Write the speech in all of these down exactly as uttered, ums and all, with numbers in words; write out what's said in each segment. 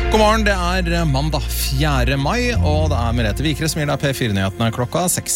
God morgen, det er mandag fjerde mai, og det er Merete Vikre som gir deg P fire-nyhetene klokka seks.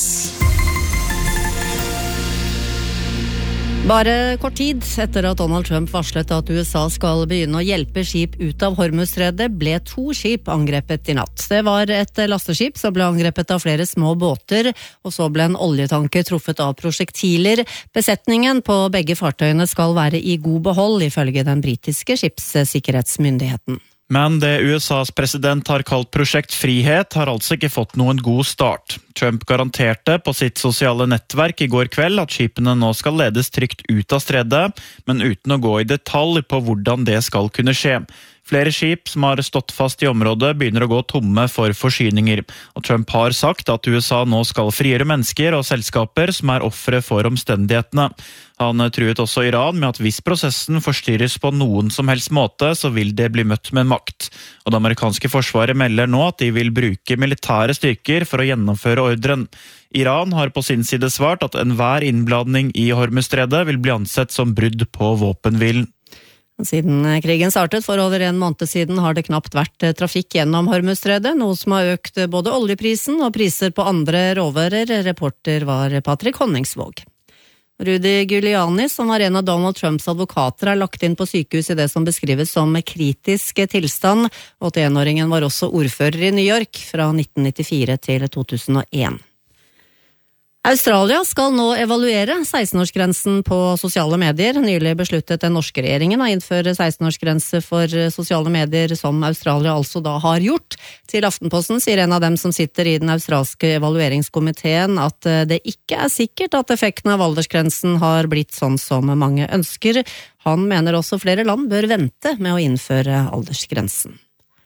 Bare kort tid etter at Donald Trump varslet at U S A skal begynne å hjelpe skip ut av Hormuzstredet, ble to skip angrepet i natt. Det var et lasteskip som ble angrepet av flere små båter, og så ble en oljetanker truffet av prosjektiler. Besetningen på begge fartøyene skal være i god behold, ifølge den britiske skipssikkerhetsmyndigheten. Men det U S A's president har kalt Prosjekt Frihet har altså ikke fått noen god start. Trump garanterte på sitt sosiale nettverk i går kveld at skipene nå skal ledes trygt ut av stredet, men uten å gå i detalj på hvordan det skal kunne skje. Flere skip som har stått fast i området begynner å gå tomme for forsyninger, og Trump har sagt at U S A nå skal frigjøre mennesker og selskaper som er ofre for omstendighetene. Han truet også Iran med at hvis prosessen forstyrres på noen som helst måte, så vil det bli møtt med makt. Og det amerikanske forsvaret melder nå at de vil bruke militære styrker for å gjennomføre ordren. Iran har på sin side svart at enhver innblanding i Hormuzstredet vil bli ansett som brudd på våpenhvilen. Siden krigen startet for over en måned siden har det knapt vært trafikk gjennom Hormuzstredet, noe som har økt både oljeprisen og priser på andre råvarer. Reporter var Patrick Honningsvåg. Rudy Giuliani, som var en av Donald Trumps advokater, er lagt inn på sykehus i det som beskrives som kritisk tilstand. åttienåringen var også ordfører i New York fra nitten nittifire til to tusen og en. Australia skal nå evaluere seksten-årsgrensen på sosiale medier. Nylig besluttet den norske regjeringen å innføre seksten-årsgrense for sosiale medier, som Australia altså da har gjort. Til Aftenposten sier en av dem som sitter i den australske evalueringskomiteen at det ikke er sikkert at effekten av aldersgrensen har blitt sånn som mange ønsker. Han mener også flere land bør vente med å innføre aldersgrensen.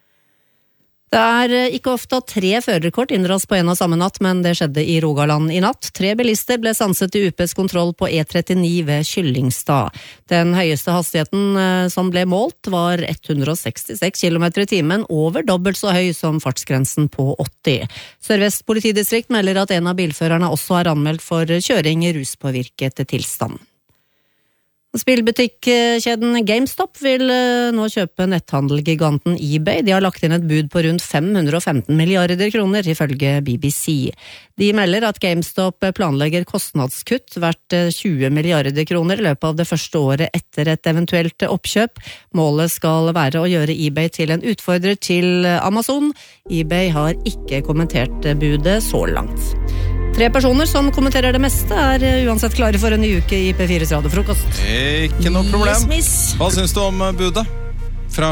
Det er ikke ofte at tre førerkort inndras på en og samme natt, men det skjedde i Rogaland i natt. Tre bilister ble stanset i U P's kontroll på E trettini ved Kyllingstad. Den høyeste hastigheten som ble målt var hundre og sekstiseks kilometer i timen, over dobbelt så høy som fartsgrensen på åtti. Sør-Vest politidistrikt melder at en av bilførerne også er anmeldt for kjøring i ruspåvirket tilstand. Spillbutikkkjeden GameStop vil nå kjøpe netthandelgiganten eBay. De har lagt inn et bud på rundt fem hundre og femten milliarder kroner, ifølge B B C. De melder at GameStop planlegger kostnadskutt verdt tjue milliarder kroner i løpet av det første året etter et eventuelt oppkjøp. Målet skal være å gjøre eBay til en utfordrer til Amazon. eBay har ikke kommentert budet så langt. Tre personer som kommenterer det meste er uansett klare for en ny uke i P fires radiofrokost. Ikke noe problem. Hva synes du om budet? Fra...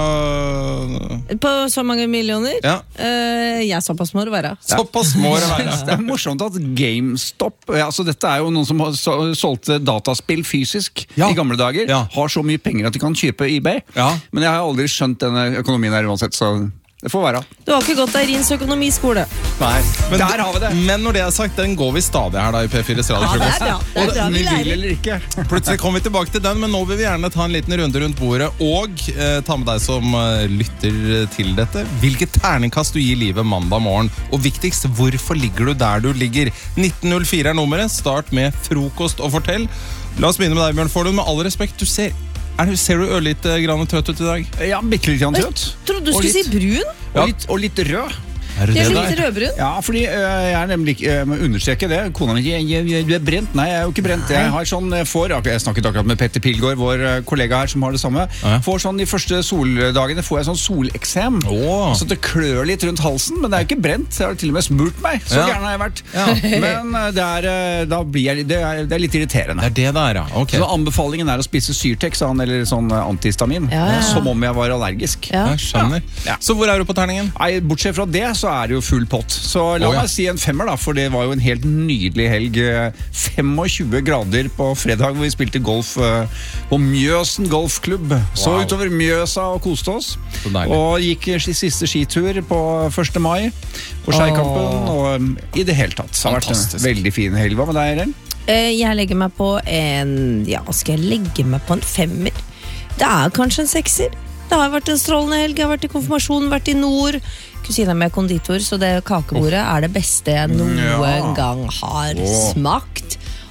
På så mange millioner? Ja. Uh, jeg er såpass må det være. Såpass må det være. Det er morsomt at GameStop, altså dette er jo noen som har solgt dataspill fysisk ja. I gamle dager, ja. Har så mye penger at de kan kjøpe eBay. Ja. Men jeg har aldri skjønt denne økonomien her uansett, så... Det får være. Du har ikke gått der Rins økonomiskole. Nei, men der har vi det. Men når det er sagt, den går vi stadig her da i P fires radiofrokost. Ja, det er bra. Det er bra. Vi lærer. Eller ikke. Plutselig kommer vi tilbake til den, men nå vil vi gjerne ta en liten runde rundt bordet og eh, ta med deg som eh, lytter til dette. Hvilket terningkast du gir livet mandag morgen? Og viktigst, hvorfor ligger du der du ligger? nitten null fire er nummeret. Start med frokost og fortell. La oss begynne med deg, Bjørn Forlund. Med all respekt, du ser... Er, ser du ørlite grann trøtt ut i dag? Ja, bitte litt grann trøtt. Jeg trodde du skulle si brun. Og, ja. litt, og litt rød. Er det det det er litt rødbrun? Ja, fordi øh, jeg er nemlig ikke, øh, understreker det. Kona mi, jeg, jeg, jeg, du er brent. Nei, jeg er jo ikke brent. Jeg har sånn, får, jeg snakket akkurat med Petter Pilgaard, vår kollega her som har det samme. Ja. Får sånn, de første soldagene får jeg sånn soleksem. Oh. Så det klør litt rundt halsen, men det er jo ikke brent. Jeg har til og med smurt meg. Så ja. Gjerne har jeg vært. Ja. Men det er, da blir jeg, det er, det er litt irriterende. Det er det der, ja. Okay. Så anbefalingen er å spise Syrtex, eller sånn antihistamin. Ja, ja. Som om jeg var allergisk. Ja. Jeg skjønner. Ja. Så hvor er du på terningen? Nei, bortsett fra det, så er det jo full pott. Så la oh, ja. meg si en femmer da, for det var jo en helt nydelig helg. tjuefem grader på fredag, hvor vi spilte golf på Mjøsen golfklubb. Wow. Så utover Mjøsa og koste oss. Og gikk siste skitur på første mai på Skeikampen, oh. og i det hele tatt. Så har vært en veldig fin helg. Hva med deg, Eren? Jeg legger meg på en, ja, skal jeg legge meg på en femmer? Det er kanskje en sekser. Det har vært en strålende helg, jeg har vært i konfirmasjonen, vært i nord. Kusina med konditor, så det kakebordet er det beste jeg noen ja. gang har oh. smakt.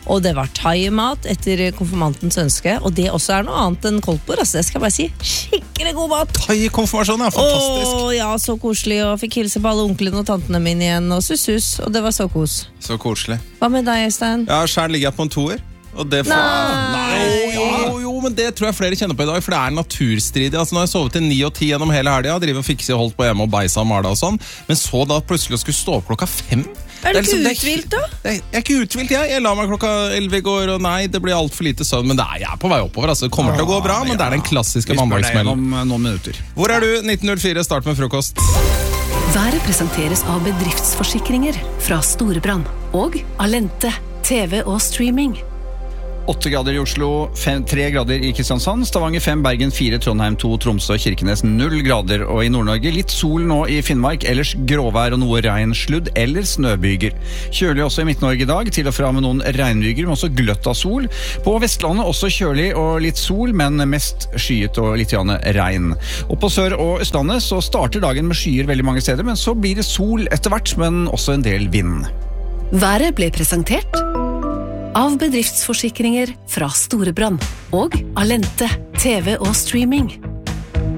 Og det var thaimat etter konfirmantens ønske, og det også er noe annet enn koldtbord. Altså, det skal jeg bare si. Skikkelig god mat! Thai-konfirmasjon, ja. Fantastisk. Åh, ja, så koselig, og fikk hilse på alle onklene og tantene mine igjen, og sus-sus, og det var så kos. Så koselig. Hva med deg, Øystein? Ja, selv ligger jeg på en toer. Og det får... Nei! Jo, jo, jo, men det tror jeg flere kjenner på i dag, for det er naturstridig. Altså, nå har jeg sovet til ni og ti gjennom hele helgen, driver og fikser og holdt på hjemme og beisa og mala og sånn, men så da plutselig skulle stå opp klokka fem. Er du ikke liksom, uthvilt da? Det er, jeg er ikke uthvilt, jeg. Jeg la meg klokka elleve i går, og nei, det blir alt for lite søvn, men det er, jeg er på vei oppover, altså. Det kommer til å gå bra, men det er den klassiske mandagsmelden. om noen minutter. Hvor er du? nitten null fire, start med frokost. Været presenteres av bedriftsforsikringer fra Storebrand og Alente, T V og streaming. Åtte grader i Oslo, fem, tre grader i Kristiansand, Stavanger fem, Bergen fire, Trondheim to, Tromsø og Kirkenes null grader. Og i Nord-Norge litt sol nå i Finnmark, ellers gråvær og noe regn, sludd eller snøbyger. Kjølig også i Midt-Norge i dag, til og fra med noen regnbyger, men også gløtt av sol. På Vestlandet også kjølig og litt sol, men mest skyet og litt grann regn. Og på Sør- og Østlandet så starter dagen med skyer veldig mange steder, men så blir det sol etter hvert, men også en del vind. Været ble presentert av bedriftsforsikringer fra Storebrand og Alente, T V og streaming.